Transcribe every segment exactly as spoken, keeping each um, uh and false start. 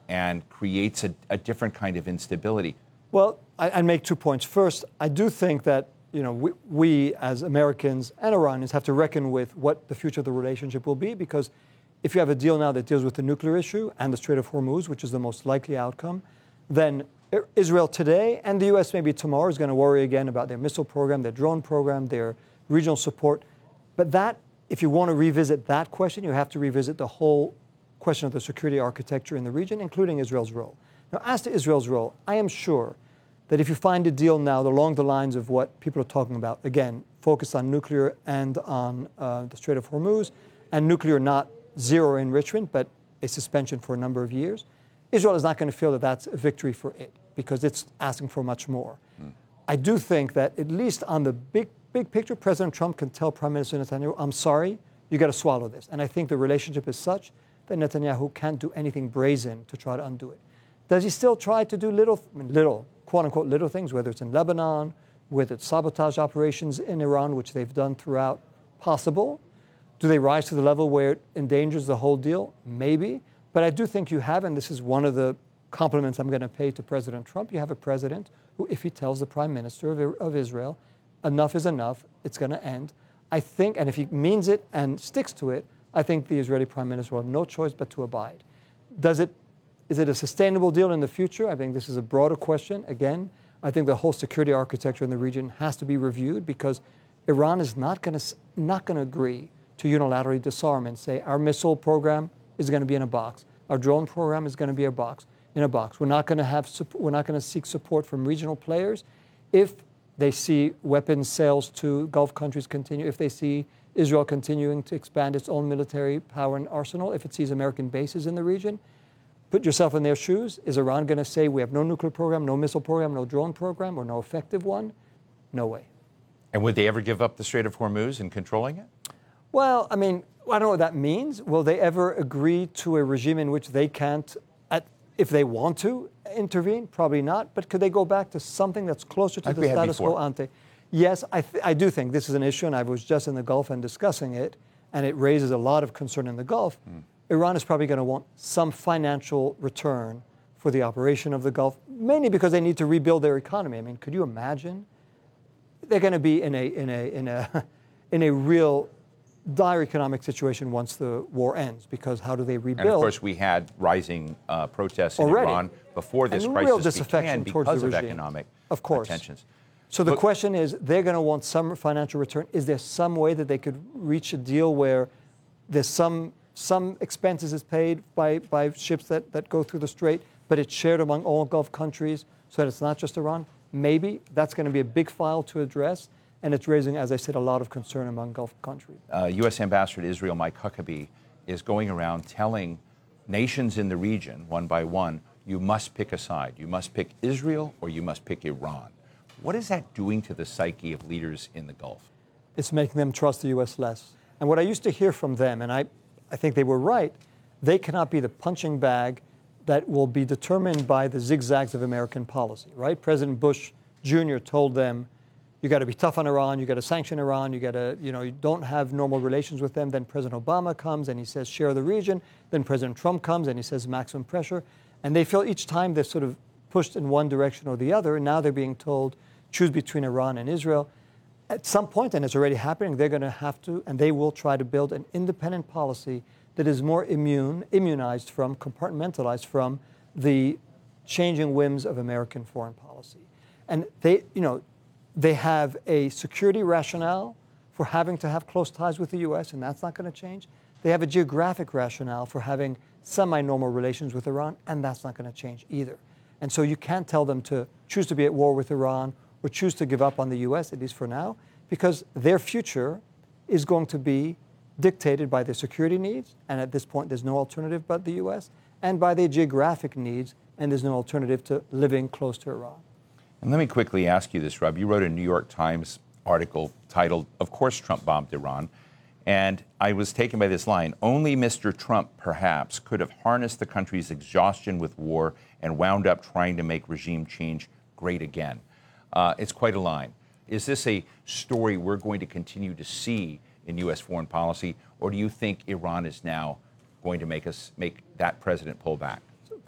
and creates a, a different kind of instability. Well, I, I'd make two points. First, I do think that you know we, we as Americans and Iranians have to reckon with what the future of the relationship will be, because if you have a deal now that deals with the nuclear issue and the Strait of Hormuz, which is the most likely outcome, then Israel today and the U S maybe tomorrow is going to worry again about their missile program, their drone program, their regional support. But that, if you want to revisit that question, you have to revisit the whole question of the security architecture in the region, including Israel's role. Now, as to Israel's role, I am sure that if you find a deal now along the lines of what people are talking about, again, focused on nuclear and on uh, the Strait of Hormuz, and nuclear not zero enrichment, but a suspension for a number of years, Israel is not going to feel that that's a victory for it, because it's asking for much more. Mm. I do think that at least on the big, big picture, President Trump can tell Prime Minister Netanyahu, I'm sorry, you got to swallow this. And I think the relationship is such that Netanyahu can't do anything brazen to try to undo it. Does he still try to do little, I mean, little, quote-unquote, little things, whether it's in Lebanon, whether it's sabotage operations in Iran, which they've done throughout? Possible. Do they rise to the level where it endangers the whole deal? Maybe. But I do think you have, and this is one of the compliments I'm going to pay to President Trump, you have a president who, if he tells the Prime Minister of, of Israel, enough is enough, it's going to end, I think, and if he means it and sticks to it, I think the Israeli Prime Minister will have no choice but to abide. Does it, is it a sustainable deal in the future? I think this is a broader question. Again, I think the whole security architecture in the region has to be reviewed, because Iran is not going to not going to agree to unilaterally disarm and say our missile program is going to be in a box, our drone program is going to be a box in a box. We're not going to have we're not going to seek support from regional players if they see weapons sales to Gulf countries continue, if they see Israel continuing to expand its own military power and arsenal, if it sees American bases in the region. Put yourself in their shoes. Is Iran going to say we have no nuclear program, no missile program, no drone program, or no effective one? No way. And would they ever give up the Strait of Hormuz and controlling it? Well, I mean, I don't know what that means. Will they ever agree to a regime in which they can't, at, if they want to, intervene? Probably not. But could they go back to something that's closer to like the status quo ante? Yes, I, th- I do think this is an issue, and I was just in the Gulf and discussing it, and it raises a lot of concern in the Gulf. Mm. Iran is probably going to want some financial return for the operation of the Gulf, mainly because they need to rebuild their economy. I mean, could you imagine? They're going to be in a in a in a in a real dire economic situation once the war ends, because how do they rebuild? And of course, we had rising uh, protests in Already. Iran before this and crisis real began disaffection because towards the of regime. economic of course. tensions. So the but, question is, they're going to want some financial return. Is there some way that they could reach a deal where there's some some expenses is paid by, by ships that, that go through the Strait, but it's shared among all Gulf countries so that it's not just Iran? Maybe. That's going to be a big file to address. And it's raising, as I said, a lot of concern among Gulf countries. Uh, U S Ambassador to Israel Mike Huckabee is going around telling nations in the region, one by one, you must pick a side. You must pick Israel or you must pick Iran. What is that doing to the psyche of leaders in the Gulf? It's making them trust the U S less. And what I used to hear from them, and I, I think they were right, they cannot be the punching bag that will be determined by the zigzags of American policy, right? President Bush Junior told them, you got to be tough on Iran, you got to sanction Iran, you got to, you know, you don't have normal relations with them. Then President Obama comes and he says, share the region. Then President Trump comes and he says, maximum pressure. And they feel each time they're sort of pushed in one direction or the other. And now they're being told, choose between Iran and Israel. At some point, and it's already happening, they're going to have to, and they will try to build an independent policy that is more immune, immunized from, compartmentalized from the changing whims of American foreign policy. And they, you know, they have a security rationale for having to have close ties with the U S, and that's not going to change. They have a geographic rationale for having semi-normal relations with Iran, and that's not going to change either. And so you can't tell them to choose to be at war with Iran or choose to give up on the U S, at least for now, because their future is going to be dictated by their security needs, and at this point there's no alternative but the U S, and by their geographic needs, and there's no alternative to living close to Iran. And let me quickly ask you this, Rob. You wrote a New York Times article titled, Of Course Trump Bombed Iran. And I was taken by this line, only Mister Trump, perhaps, could have harnessed the country's exhaustion with war and wound up trying to make regime change great again. Uh, it's quite a line. Is this a story we're going to continue to see in U S foreign policy, or do you think Iran is now going to make us make that president pull back?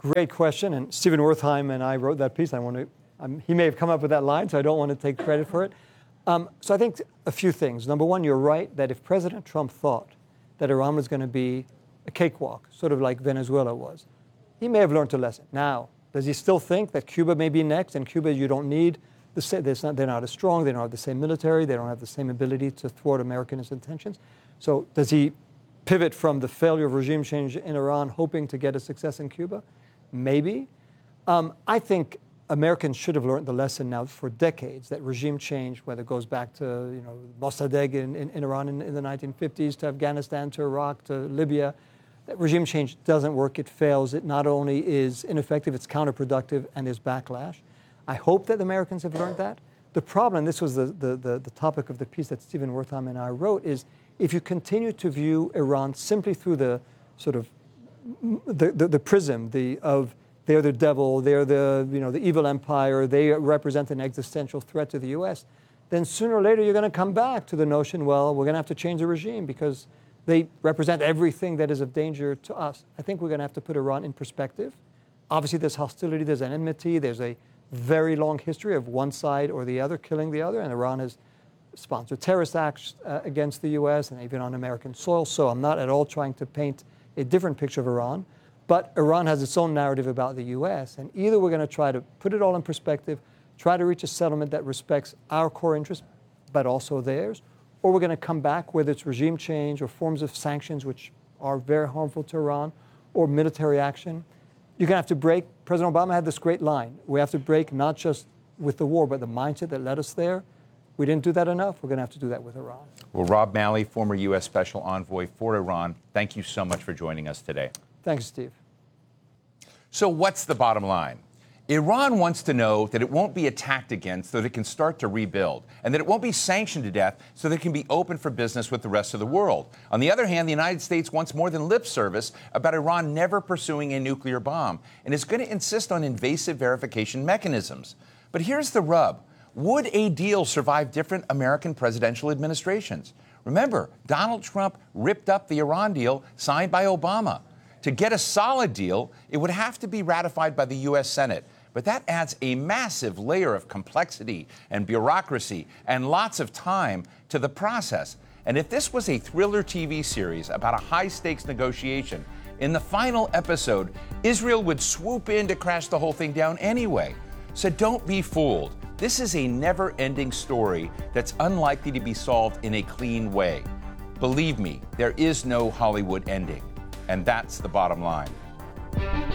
Great question. And Stephen Wertheim and I wrote that piece. I want to, um, he may have come up with that line, so I don't want to take credit for it. Um, so I think a few things. Number one, you're right that if President Trump thought that Iran was going to be a cakewalk, sort of like Venezuela was, he may have learned a lesson. Now, does he still think that Cuba may be next? And Cuba, you don't need, the same, not, they're not as strong, they don't have the same military, they don't have the same ability to thwart American intentions. So does he pivot from the failure of regime change in Iran, hoping to get a success in Cuba? Maybe. Um, I think Americans should have learned the lesson now for decades that regime change, whether it goes back to you know Mossadegh in, in, in Iran in, in the nineteen fifties, to Afghanistan, to Iraq, to Libya, that regime change doesn't work, it fails. It not only is ineffective, it's counterproductive, and there's backlash. I hope that Americans have learned that. The problem, this was the, the, the, the topic of the piece that Stephen Wertheim and I wrote, is if you continue to view Iran simply through the sort of the, the, the prism the, of they're the devil, they're the, you know, the evil empire, they represent an existential threat to the U S, then sooner or later you're going to come back to the notion, well, we're going to have to change the regime because they represent everything that is of danger to us. I think we're going to have to put Iran in perspective. Obviously, there's hostility, there's an enmity, there's a very long history of one side or the other killing the other, and Iran has sponsored terrorist acts uh, against the U S and even on American soil, so I'm not at all trying to paint a different picture of Iran. But Iran has its own narrative about the U S, and either we're going to try to put it all in perspective, try to reach a settlement that respects our core interests, but also theirs, or we're going to come back, whether it's regime change or forms of sanctions, which are very harmful to Iran, or military action. You're going to have to break. President Obama had this great line. We have to break not just with the war, but the mindset that led us there. We didn't do that enough. We're going to have to do that with Iran. Well, Rob Malley, former U S Special Envoy for Iran, thank you so much for joining us today. Thanks, Steve. So what's the bottom line? Iran wants to know that it won't be attacked again so that it can start to rebuild, and that it won't be sanctioned to death so that it can be open for business with the rest of the world. On the other hand, the United States wants more than lip service about Iran never pursuing a nuclear bomb, and is going to insist on invasive verification mechanisms. But here's the rub. Would a deal survive different American presidential administrations? Remember, Donald Trump ripped up the Iran deal signed by Obama. To get a solid deal, it would have to be ratified by the U S Senate. But that adds a massive layer of complexity and bureaucracy and lots of time to the process. And if this was a thriller T V series about a high-stakes negotiation, in the final episode, Israel would swoop in to crash the whole thing down anyway. So don't be fooled. This is a never-ending story that's unlikely to be solved in a clean way. Believe me, there is no Hollywood ending. And that's the bottom line.